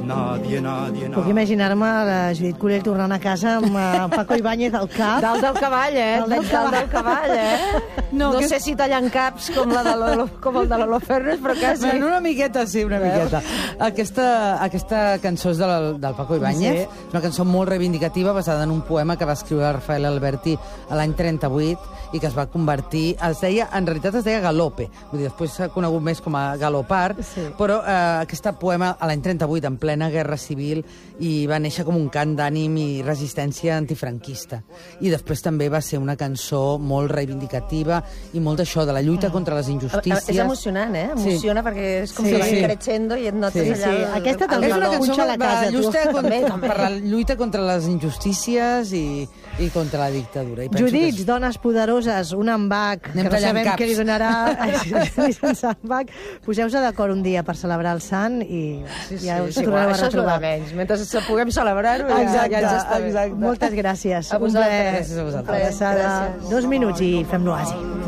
nadie, nadie, Puc imaginar-me la Judit Collell tornant a casa amb Paco Ibáñez al cap. Dalt del cavall, Dalt del cavall, No sé si tallant caps com el de l'Olo Fernes, però quasi. Bueno, una miqueta, sí, una miqueta. Aquesta cançó és del Paco Ibáñez. És una cançó molt reivindicativa basada en un poema que va escriure Rafael Alberti a l'any 38 i que es va convertir... En realitat es deia Galope. Vull dir, després s'ha conegut més com a Galopar, però aquest poema a l'any 38, en plena guerra civil, i va néixer com un cant d'ànim i resistència antifranquista. I després també va ser una cançó molt reivindicativa i molt d'això, de la lluita contra les injustícies. És emocionant, Emociona perquè és com si va creixendo i et notes allà... Aquesta també és una cançó a la casa, per la lluita contra les injustícies i contra la dictadura. Judits, dones poderoses, un embac, que no sabem què li donarà sense embac. Poseu-se d'acord un dia per celebrar el sant i ja us tornareu a retrobar. Mentre puguem celebrar-ho, ja ens està bé. Moltes gràcies. A vosaltres. Gràcies a vosaltres. 2 minuts i fem l'oasi.